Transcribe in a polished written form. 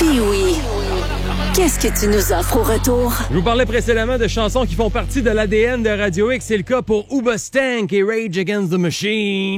Oui. Qu'est-ce que tu nous offres au retour? Je vous parlais précédemment de chansons qui font partie de l'ADN de Radio X. C'est le cas pour Uba Stank et Rage Against the Machine.